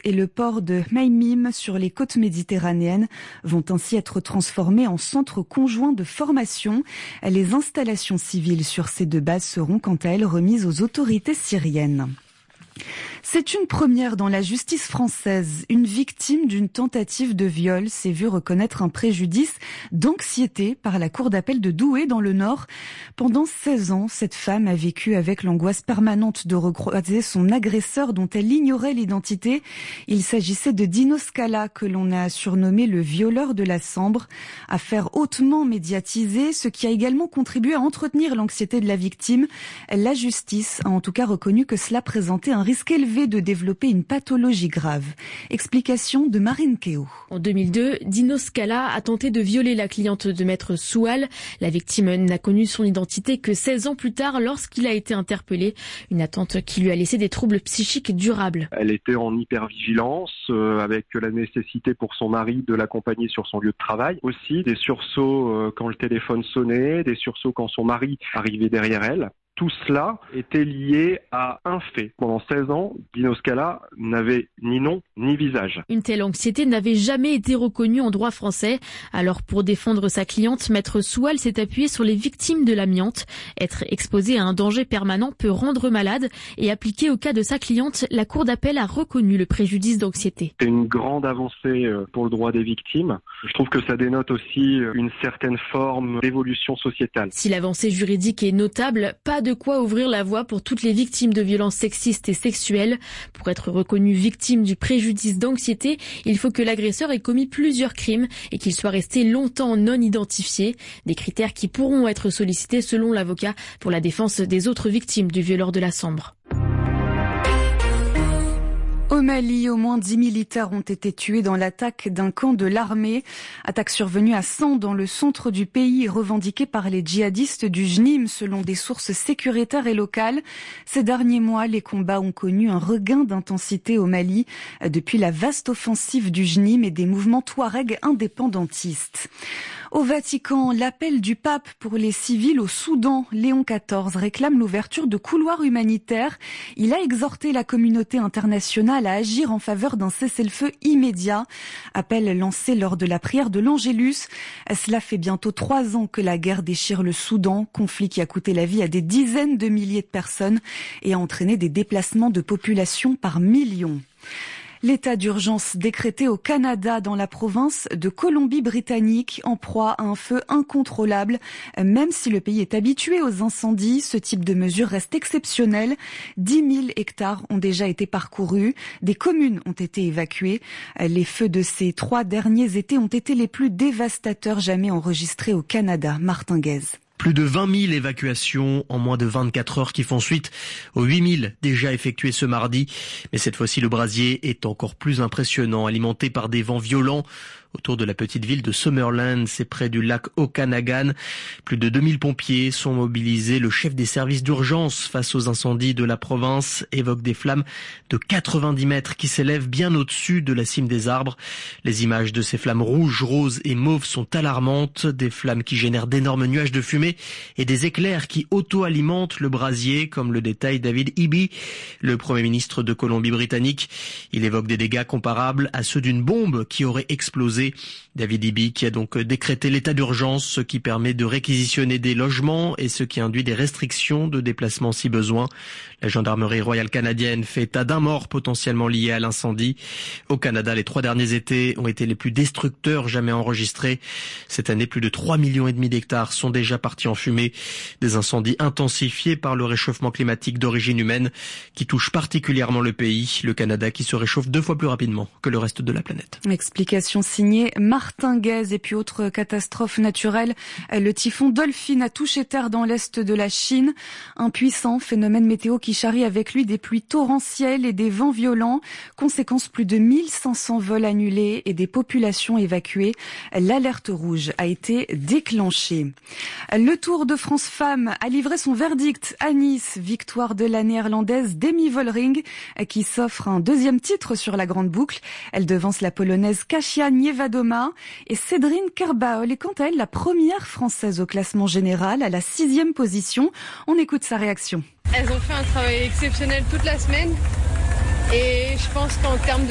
et le port de Maïmim sur les côtes méditerranéennes vont ainsi être transformés en centres conjoints de formation. Les installations civiles sur ces deux bases seront quant à elles remises aux autorités syriennes. C'est une première dans la justice française. Une victime d'une tentative de viol s'est vue reconnaître un préjudice d'anxiété par la cour d'appel de Douai dans le Nord. Pendant 16 ans, cette femme a vécu avec l'angoisse permanente de recroiser son agresseur dont elle ignorait l'identité. Il s'agissait de Dino Scala, que l'on a surnommé le violeur de la Sambre. Affaire hautement médiatisée, ce qui a également contribué à entretenir l'anxiété de la victime. La justice a en tout cas reconnu que cela présentait un risque élevé de développer une pathologie grave. Explication de Marine Keo. En 2002, Dino Scala a tenté de violer la cliente de Maître Soual. La victime n'a connu son identité que 16 ans plus tard lorsqu'il a été interpellé. Une attente qui lui a laissé des troubles psychiques durables. Elle était en hypervigilance avec la nécessité pour son mari de l'accompagner sur son lieu de travail. Aussi des sursauts quand le téléphone sonnait, des sursauts quand son mari arrivait derrière elle. Tout cela était lié à un fait. Pendant 16 ans, Dino Scala n'avait ni nom ni visage. Une telle anxiété n'avait jamais été reconnue en droit français. Alors pour défendre sa cliente, Maître Soual s'est appuyé sur les victimes de l'amiante. Être exposé à un danger permanent peut rendre malade et appliqué au cas de sa cliente, la cour d'appel a reconnu le préjudice d'anxiété. C'est une grande avancée pour le droit des victimes. Je trouve que ça dénote aussi une certaine forme d'évolution sociétale. Si l'avancée juridique est notable, pas de quoi ouvrir la voie pour toutes les victimes de violences sexistes et sexuelles. Pour être reconnu victime du préjudice d'anxiété, il faut que l'agresseur ait commis plusieurs crimes et qu'il soit resté longtemps non identifié. Des critères qui pourront être sollicités selon l'avocat pour la défense des autres victimes du violeur de la Sambre. Au Mali, au moins 10 militaires ont été tués dans l'attaque d'un camp de l'armée. Attaque survenue à San, dans le centre du pays, revendiquée par les djihadistes du JNIM, selon des sources sécuritaires et locales. Ces derniers mois, les combats ont connu un regain d'intensité au Mali, depuis la vaste offensive du JNIM et des mouvements touaregs indépendantistes. Au Vatican, l'appel du pape pour les civils au Soudan, Léon XIV, réclame l'ouverture de couloirs humanitaires. Il a exhorté la communauté internationale à agir en faveur d'un cessez-le-feu immédiat. Appel lancé lors de la prière de l'Angélus. Cela fait bientôt 3 ans que la guerre déchire le Soudan, conflit qui a coûté la vie à des dizaines de milliers de personnes et a entraîné des déplacements de population par millions. L'état d'urgence décrété au Canada dans la province de Colombie-Britannique en proie à un feu incontrôlable. Même si le pays est habitué aux incendies, ce type de mesure reste exceptionnel. 10 000 hectares ont déjà été parcourus. Des communes ont été évacuées. Les feux de ces 3 derniers étés ont été les plus dévastateurs jamais enregistrés au Canada. Martin Guez. Plus de 20 000 évacuations en moins de 24 heures qui font suite aux 8 000 déjà effectuées ce mardi. Mais cette fois-ci, le brasier est encore plus impressionnant, alimenté par des vents violents. Autour de la petite ville de Summerland, c'est près du lac Okanagan. Plus de 2000 pompiers sont mobilisés. Le chef des services d'urgence face aux incendies de la province évoque des flammes de 90 mètres qui s'élèvent bien au-dessus de la cime des arbres. Les images de ces flammes rouges, roses et mauves sont alarmantes. Des flammes qui génèrent d'énormes nuages de fumée et des éclairs qui auto-alimentent le brasier, comme le détaille David Eby, le Premier ministre de Colombie-Britannique. Il évoque des dégâts comparables à ceux d'une bombe qui aurait explosé. David Eby qui a donc décrété l'état d'urgence, ce qui permet de réquisitionner des logements et ce qui induit des restrictions de déplacement si besoin. La gendarmerie royale canadienne fait état d'un mort potentiellement lié à l'incendie. Au Canada, les 3 derniers étés ont été les plus destructeurs jamais enregistrés. Cette année, plus de 3,5 millions d'hectares sont déjà partis en fumée. Des incendies intensifiés par le réchauffement climatique d'origine humaine qui touche particulièrement le pays, le Canada qui se réchauffe 2 fois plus rapidement que le reste de la planète. Explication signée Martin Guez. Et puis autre catastrophe naturelle, le typhon Dolphin a touché terre dans l'est de la Chine. Un puissant phénomène météo qui charrie avec lui des pluies torrentielles et des vents violents. Conséquence, plus de 1500 vols annulés et des populations évacuées. L'alerte rouge a été déclenchée. Le Tour de France Femmes a livré son verdict à Nice. Victoire de la néerlandaise Demi Vollering qui s'offre un 2e titre sur la grande boucle. Elle devance la polonaise Kasia Niewiadoma et Cédrine Kerbaol est quant à elle la première française au classement général à la 6e position. On écoute sa réaction. Elles ont fait un travail exceptionnel toute la semaine et je pense qu'en termes de